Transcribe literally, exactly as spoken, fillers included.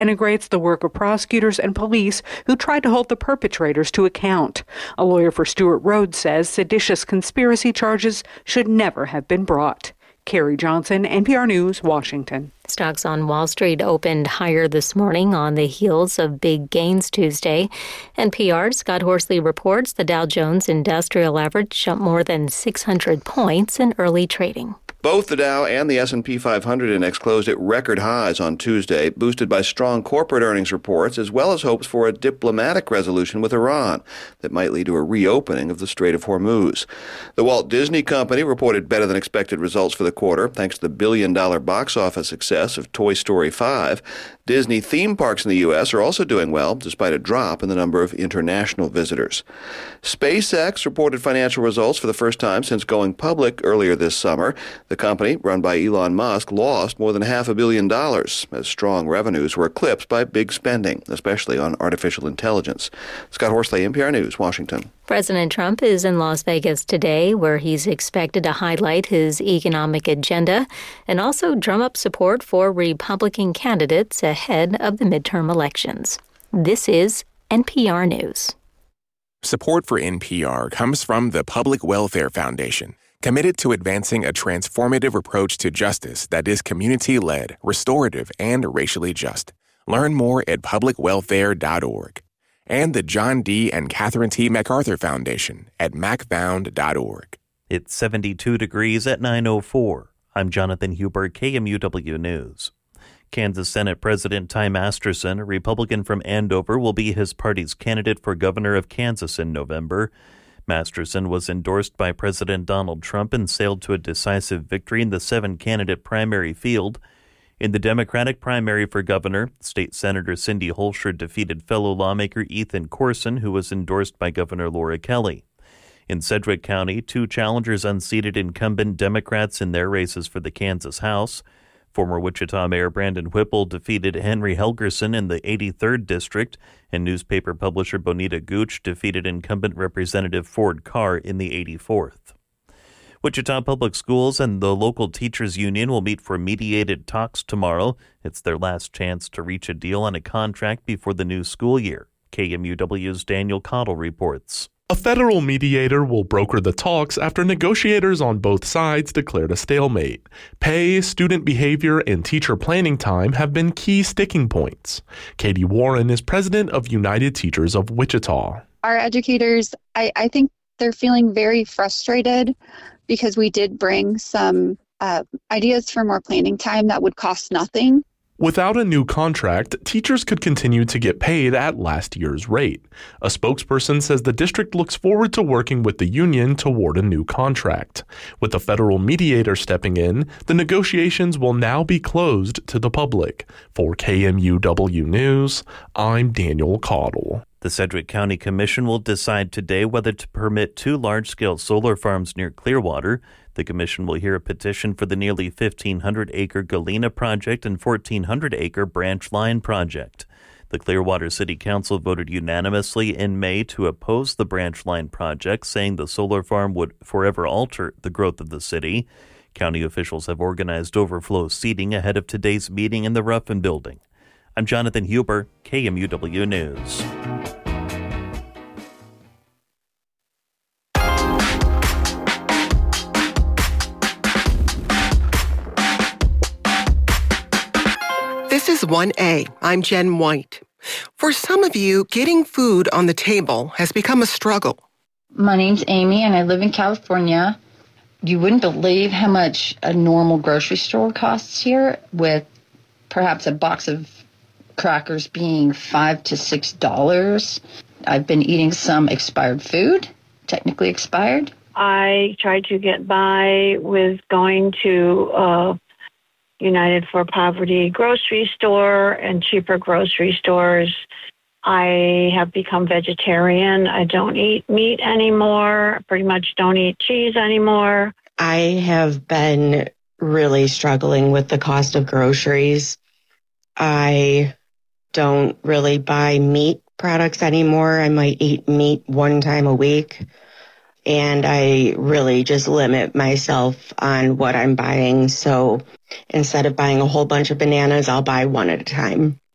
integrates the work of prosecutors and police who tried to hold the perpetrators to account. A lawyer for Stewart Rhodes says seditious conspiracy charges should never have been brought. Carrie Johnson, N P R News, Washington. Stocks on Wall Street opened higher this morning on the heels of big gains Tuesday. N P R's Scott Horsley reports the Dow Jones Industrial Average jumped more than six hundred points in early trading. Both the Dow and the S and P five hundred index closed at record highs on Tuesday, boosted by strong corporate earnings reports as well as hopes for a diplomatic resolution with Iran that might lead to a reopening of the Strait of Hormuz. The Walt Disney Company reported better than expected results for the quarter thanks to the billion-dollar box office success of Toy Story five. Disney theme parks in the U S are also doing well, despite a drop in the number of international visitors. SpaceX reported financial results for the first time since going public earlier this summer. The company, run by Elon Musk, lost more than half a billion dollars, as strong revenues were eclipsed by big spending, especially on artificial intelligence. Scott Horsley, N P R News, Washington. President Trump is in Las Vegas today, where he's expected to highlight his economic agenda and also drum up support for Republican candidates ahead of the midterm elections. This is N P R News. Support for N P R comes from the Public Welfare Foundation, committed to advancing a transformative approach to justice that is community-led, restorative, and racially just. Learn more at public welfare dot org. And the John D. and Catherine T. MacArthur Foundation at mac found dot org. It's seventy-two degrees at nine oh four. I'm Jonathan Huber, K M U W News. Kansas Senate President Ty Masterson, a Republican from Andover, will be his party's candidate for governor of Kansas in November. Masterson was endorsed by President Donald Trump and sailed to a decisive victory in the seven-candidate primary field. In the Democratic primary for governor, State Senator Cindy Holscher defeated fellow lawmaker Ethan Corson, who was endorsed by Governor Laura Kelly. In Sedgwick County, two challengers unseated incumbent Democrats in their races for the Kansas House. Former Wichita Mayor Brandon Whipple defeated Henry Helgerson in the eighty-third District, and newspaper publisher Bonita Gooch defeated incumbent Representative Ford Carr in the eighty-fourth. Wichita Public Schools and the local teachers union will meet for mediated talks tomorrow. It's their last chance to reach a deal on a contract before the new school year. K M U W's Daniel Cottle reports. A federal mediator will broker the talks after negotiators on both sides declared a stalemate. Pay, student behavior, and teacher planning time have been key sticking points. Katie Warren is president of United Teachers of Wichita. Our educators, I, I think they're feeling very frustrated because we did bring some uh, ideas for more planning time that would cost nothing. Without a new contract, teachers could continue to get paid at last year's rate. A spokesperson says the district looks forward to working with the union toward a new contract. With the federal mediator stepping in, the negotiations will now be closed to the public. For K M U W News, I'm Daniel Cottle. The Sedgwick County Commission will decide today whether to permit two large-scale solar farms near Clearwater. The commission will hear a petition for the nearly fifteen hundred acre Galena project and fourteen hundred acre Branch Line project. The Clearwater City Council voted unanimously in May to oppose the Branch Line project, saying the solar farm would forever alter the growth of the city. County officials have organized overflow seating ahead of today's meeting in the Ruffin Building. I'm Jonathan Huber, K M U W News. This is one A. I'm Jen White. For some of you, getting food on the table has become a struggle. My name's Amy, and I live in California. You wouldn't believe how much a normal grocery store costs here, with perhaps a box of crackers being five to six dollars. I've been eating some expired food, technically expired. I tried to get by with going to uh, United for Poverty grocery store and cheaper grocery stores. I have become vegetarian. I don't eat meat anymore. Pretty much don't eat cheese anymore. I have been really struggling with the cost of groceries. I don't really buy meat products anymore. I might eat meat one time a week. And I really just limit myself on what I'm buying. So instead of buying a whole bunch of bananas, I'll buy one at a time.